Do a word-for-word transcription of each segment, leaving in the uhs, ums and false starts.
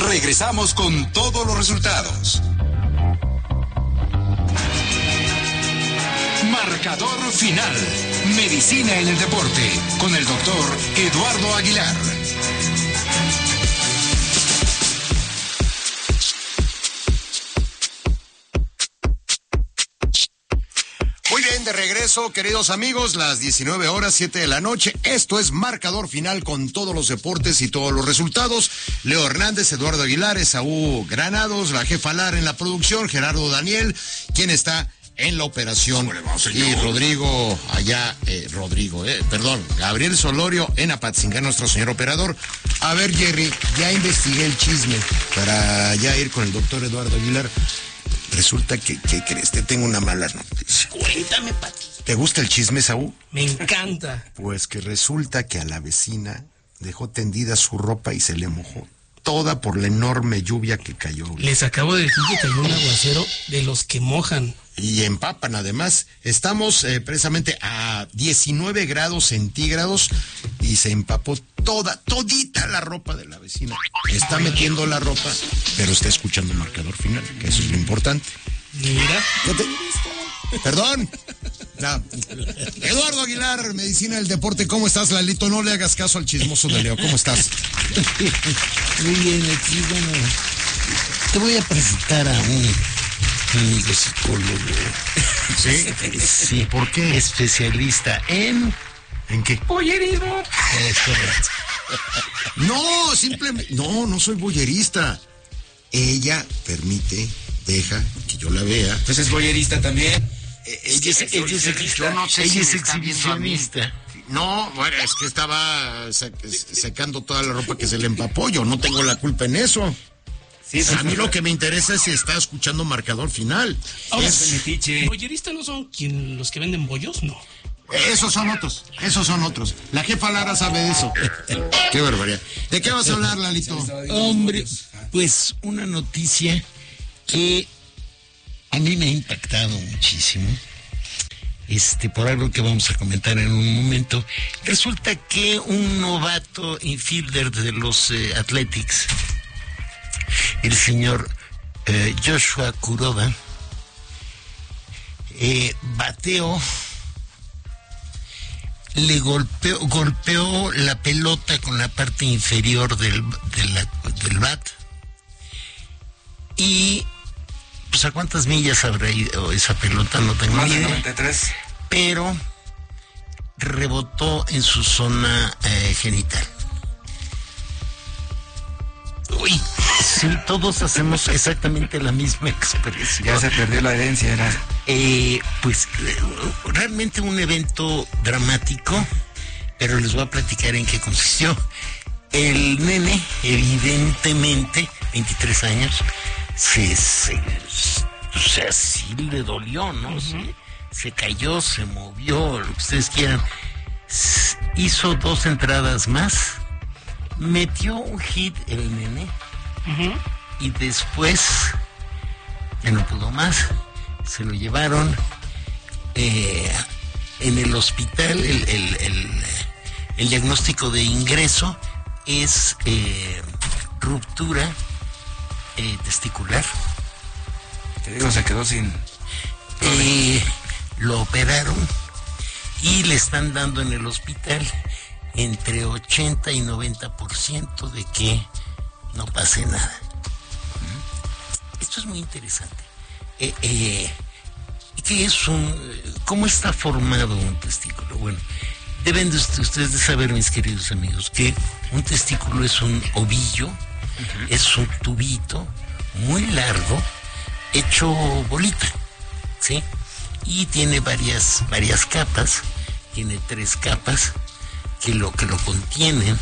Regresamos con todos los resultados. Marcador final. Medicina en el deporte con el doctor Eduardo Aguilar. Muy bien, de regreso, queridos amigos, las diecinueve horas, siete de la noche. Esto es Marcador Final con todos los deportes y todos los resultados. Leo Hernández, Eduardo Aguilar, Esaú Granados, la jefa Lara en la producción, Gerardo Daniel, quien está en la operación, y Rodrigo, allá, eh, Rodrigo, eh, perdón, Gabriel Solorio en Apatzingán, nuestro señor operador. A ver, Jerry, ya investigué el chisme para ya ir con el doctor Eduardo Aguilar. Resulta que, ¿qué crees? Te tengo una mala noticia. Cuéntame, Pati. ¿Te gusta el chisme, Saúl? Me encanta. Pues que resulta que a la vecina dejó tendida su ropa y se le mojó toda por la enorme lluvia que cayó. Les acabo de decir que cayó un aguacero de los que mojan. Y empapan, además. Estamos eh, precisamente a diecinueve grados centígrados y se empapó toda, todita la ropa de la vecina. Está metiendo la ropa, pero está escuchando el marcador final, que eso es lo importante. Mira. Te... Perdón. No. Eduardo Aguilar, Medicina del Deporte, ¿cómo estás, Lalito? No le hagas caso al chismoso de Leo, ¿cómo estás? Muy bien, aquí, bueno, te voy a presentar a un amigo psicólogo. ¿Sí? Sí. ¿Por qué? Especialista en... ¿En qué? Pollerismo. Es correcto. No, simplemente... No, no soy boyerista. Ella permite, deja que yo la vea. Pues es boyerista también. Ella es, ella es, ex- Yo no sé ella si es me está viendo a mí. exhibicionista. No, bueno, es que estaba sec- secando toda la ropa que se le empapó. Yo no tengo la culpa en eso. Sí, A mí lo que me interesa es si está escuchando marcador final. Ahora, Es metiche. ¿bolleristas no son quien, los que venden bollos? No. Esos son otros, esos son otros. La jefa Lara sabe de eso. Qué barbaridad. ¿De qué vas a hablar, Lalito? Hombre, pues una noticia que a mí me ha impactado muchísimo, este, por algo que vamos a comentar en un momento. Resulta que un novato infielder de los eh, Athletics, el señor eh, Joshua Kuroda, eh, bateó, le golpeó, golpeó la pelota con la parte inferior del, de la, del bat, y pues a cuántas millas habrá ido esa pelota, no tengo Más ni de idea, noventa y tres. pero rebotó en su zona eh, genital. Uy, sí, todos hacemos exactamente la misma expresión. Ya se perdió la herencia, era. Eh, pues eh, realmente un evento dramático, pero les voy a platicar en qué consistió. El nene, evidentemente, veintitrés años, se, se, o sea, sí le dolió, ¿no? Uh-huh. se, se cayó, se movió, lo que ustedes quieran. S- hizo dos entradas más, metió un hit el nene, Uh-huh. y después ya no pudo más. Se lo llevaron eh, en el hospital. El, el, el, el diagnóstico de ingreso es eh, ruptura eh, testicular. Te digo, se quedó sin. Eh, lo operaron y le están dando en el hospital entre ochenta y noventa por ciento de que no pase nada. Esto es muy interesante. Eh, eh, ¿Qué es un, cómo está formado un testículo? Bueno, deben de ustedes de saber, mis queridos amigos, que un testículo es un ovillo, uh-huh. es un tubito muy largo, hecho bolita, ¿sí? Y tiene varias, varias capas, tiene tres capas que lo, que lo contienen,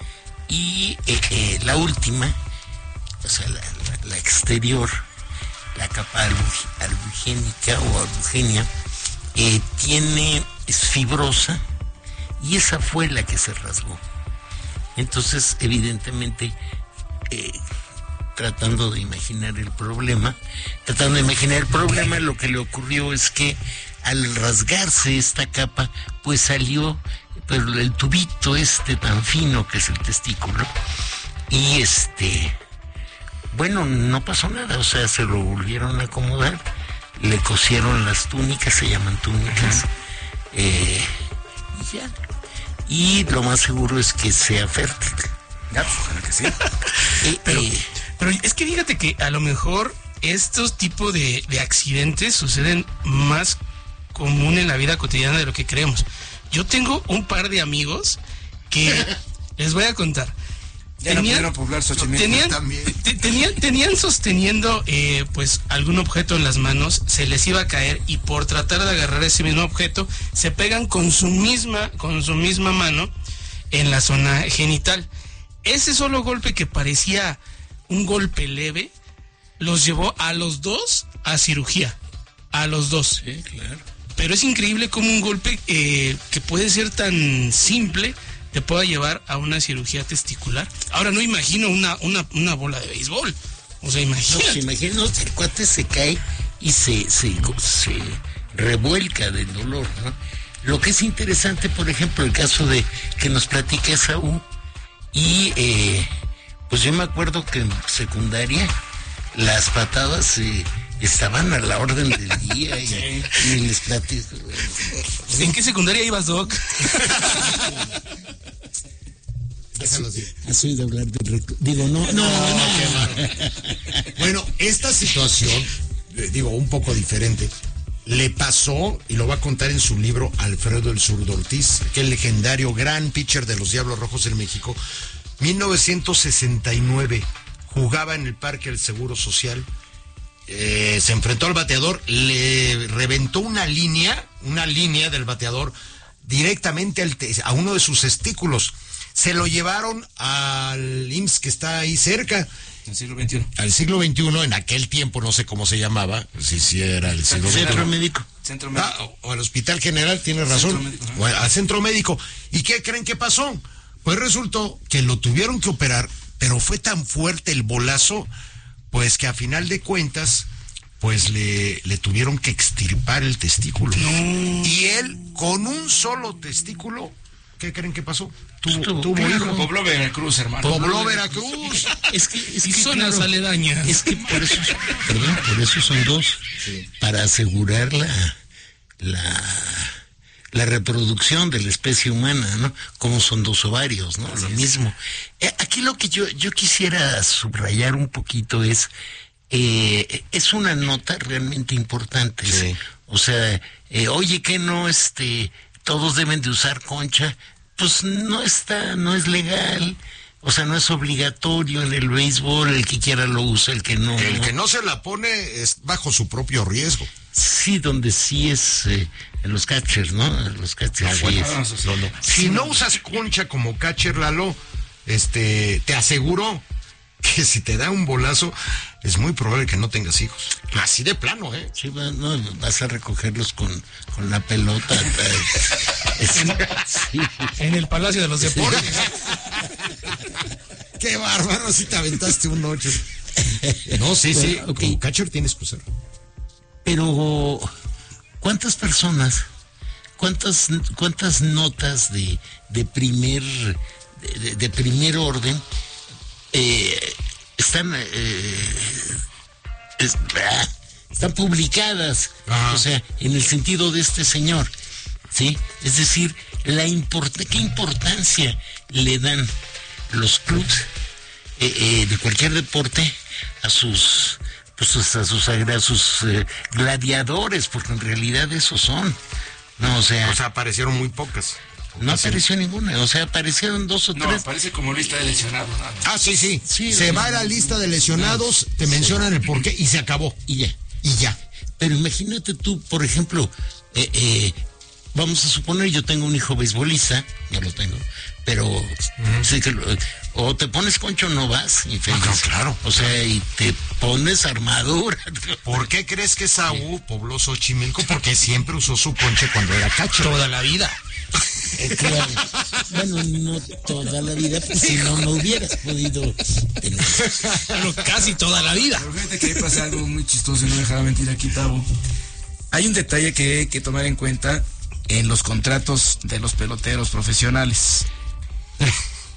y eh, eh, la última, o sea, la, la, la exterior, la capa albugénica o albugenia, eh, tiene, es fibrosa, y esa fue la que se rasgó. Entonces, evidentemente, eh, tratando de imaginar el problema, tratando de imaginar el problema, lo que le ocurrió es que al rasgarse esta capa, pues salió pero el tubito este tan fino que es el testículo, y este, Bueno, no pasó nada, o sea, se lo volvieron a acomodar, le cosieron las túnicas, se llaman túnicas, uh-huh. eh, y ya. Y lo más seguro es que sea fértil. Ya, pues, ojalá que sí. eh, pero, eh, pero es que fíjate que a lo mejor estos tipos de, de accidentes suceden más común en la vida cotidiana de lo que creemos. Yo tengo un par de amigos que les voy a contar. Ya tenían, no pudieron poblar Xochimilco. Tenían, te, tenían, tenían sosteniendo eh, pues algún objeto en las manos, se les iba a caer y por tratar de agarrar ese mismo objeto se pegan con su misma, con su misma mano en la zona genital. Ese solo golpe que parecía un golpe leve los llevó a los dos a cirugía, a los dos. Sí, claro. Pero es increíble cómo un golpe eh, que puede ser tan simple te pueda llevar a una cirugía testicular. Ahora no imagino una, una, una bola de béisbol. O sea, imagínate. No, se imagina, no, el cuate se cae y se, se, se revuelca del dolor, ¿no? Lo que es interesante, por ejemplo, el caso de que nos platica Saúl, y eh, pues yo me acuerdo que en secundaria las patadas eh, estaban a la orden del día y, sí. y les platico. ¿En qué secundaria ibas, Doc? Déjalo así. ¿Has oído hablar de recto? Digo, no, no, no. no. Bueno, esta situación, digo, un poco diferente, le pasó, y lo va a contar en su libro, Alfredo el Zurdo Ortiz, aquel legendario gran pitcher de los Diablos Rojos en México. mil novecientos sesenta y nueve, jugaba en el Parque del Seguro Social, eh, se enfrentó al bateador, le reventó una línea, una línea del bateador directamente al te- a uno de sus testículos. Se lo llevaron al I M S S que está ahí cerca. Al siglo veintiuno. Al siglo veintiuno, en aquel tiempo, no sé cómo se llamaba, si sí era el siglo Centro veintiuno. médico. Centro médico. Ah, o al Hospital General, tiene razón. Centro médico, o al Centro Médico. ¿Y qué creen que pasó? Pues resultó que lo tuvieron que operar, pero fue tan fuerte el bolazo, pues que a final de cuentas, pues le, le tuvieron que extirpar el testículo. No. Y él, con un solo testículo, ¿qué creen que pasó? Tuvo, Tuvo, tuvo claro. hijo. Pobló Veracruz, hermano. Pobló Veracruz. Es que, es Y que, zonas claro, aledañas. Es que por eso, perdón, por eso son dos. Sí. Para asegurar la, la, la reproducción de la especie humana, ¿no? Como son dos ovarios, ¿no? Así Lo es. mismo. Eh, aquí lo que yo, yo quisiera subrayar un poquito es, eh, es una nota realmente importante. Sí. O sea, eh, oye, que no, este, todos deben de usar concha. Pues no está, no es legal, o sea, no es obligatorio en el béisbol, el que quiera lo usa, el que no. El que no se la pone es bajo su propio riesgo. Sí, donde sí es eh, en los catchers, ¿no? En los catchers. No, sí bueno, es. no, no, no, no. Si no usas concha como catcher, Lalo, este, te aseguro que si te da un bolazo, es muy probable que no tengas hijos. Así de plano, ¿eh? Sí, va, no, vas a recogerlos con, con la pelota. Es- sí. En el Palacio de los Deportes. Qué bárbaro, si te aventaste un ocho. No, sí, sí, Bueno, ok. como catcher tienes que usar. Pero, ¿cuántas personas, cuántas, cuántas notas de, de primer, de, de- de primer orden eh, están, eh, es- ah, están publicadas? Ajá. O sea, en el sentido de este señor, ¿sí? Es decir, la import- ¿qué importancia le dan los clubes eh, eh, de cualquier deporte a sus pues a sus, a sus eh, gladiadores, porque en realidad esos son, no, o sea, O sea, aparecieron muy pocas. no Casi. apareció ninguna, o sea, aparecieron dos o No, tres. parece como lista de lesionados. nada más. Ah, sí, sí. Sí, se sí. va a la lista de lesionados, te mencionan el porqué y se acabó. Y ya. Y ya. Pero imagínate tú, por ejemplo, eh, eh, vamos a suponer, yo tengo un hijo beisbolista, no lo tengo, pero sí que lo- o te pones concho o no vas, infeliz. Ah, claro. O sea, y te pones armadura. ¿Por qué crees que Saúl pobló Xochimilco? Porque siempre usó su concha cuando era catcher. Toda la vida. Eh, claro. Bueno, no toda la vida, pues, si no, no hubieras podido tener. Pero casi toda la vida. Pero fíjate que ahí pasa algo muy chistoso y no dejará mentir aquí, Tavo. Hay un detalle que hay que tomar en cuenta en los contratos de los peloteros profesionales.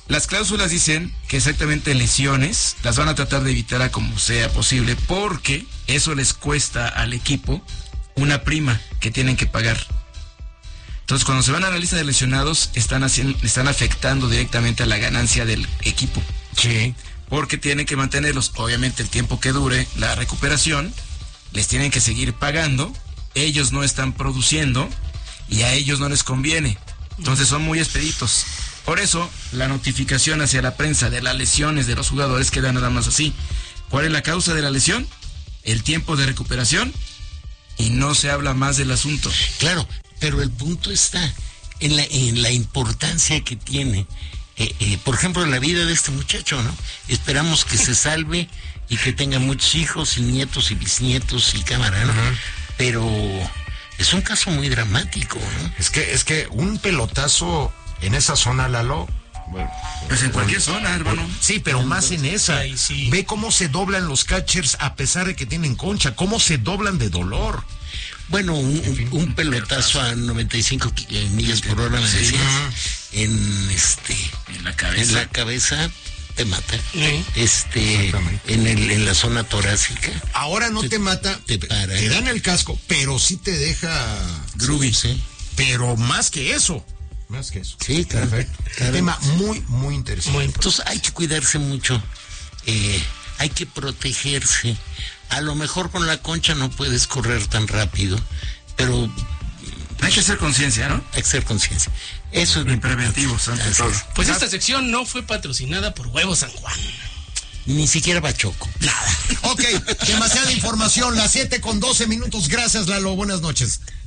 Las cláusulas dicen que exactamente lesiones las van a tratar de evitar a como sea posible, porque eso les cuesta al equipo una prima que tienen que pagar. Entonces, cuando se van a la lista de lesionados, están haciendo, están afectando directamente a la ganancia del equipo. Sí. Porque tienen que mantenerlos, obviamente, el tiempo que dure la recuperación, les tienen que seguir pagando, ellos no están produciendo y a ellos no les conviene. Entonces, son muy expeditos. Por eso, la notificación hacia la prensa de las lesiones de los jugadores queda nada más así. ¿Cuál es la causa de la lesión? El tiempo de recuperación, y no se habla más del asunto. Claro, pero el punto está en la, en la importancia que tiene, eh, eh, por ejemplo, en la vida de este muchacho, ¿no? Esperamos que se salve y que tenga muchos hijos y nietos y bisnietos y cámara, ¿no? Uh-huh. Pero es un caso muy dramático, ¿no? Es que, es que un pelotazo en esa zona, Lalo. Bueno, pues en cualquier zona, hermano. Sí, pero más en esa. Sí, sí. Ve cómo se doblan los catchers a pesar de que tienen concha, cómo se doblan de dolor. Bueno, un, en fin, un pelotazo a noventa y cinco millas por hora, me decías, sí. en este, en la cabeza, en la cabeza te mata. Sí. Este, en el, en la zona torácica. Ahora no te, te mata, te, para. te dan el casco, pero sí te deja groovy, sí. Pero más que eso. Más que eso. Sí, claro. Perfecto. Claro. Un tema muy, muy interesante. Muy Entonces hay que cuidarse mucho. Eh, hay que protegerse. A lo mejor con la concha no puedes correr tan rápido, pero hay que hacer conciencia, ¿no? Hay que hacer conciencia. Eso es bien preventivo, ante todo. Pues esta sección no fue patrocinada por Huevos San Juan. Ni siquiera Bachoco. Nada. Ok, demasiada información. Las siete con doce minutos. Gracias, Lalo. Buenas noches.